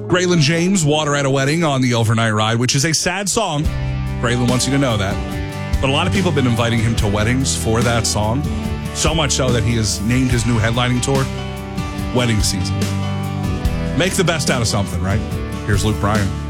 Braylon James, Water at a Wedding on the Overnight Ride, which is a sad song. Braylon wants you to know that. But a lot of people have been inviting him to weddings for that song. So much so that he has named his new headlining tour Wedding Season. Make the best out of something, right? Here's Luke Bryan.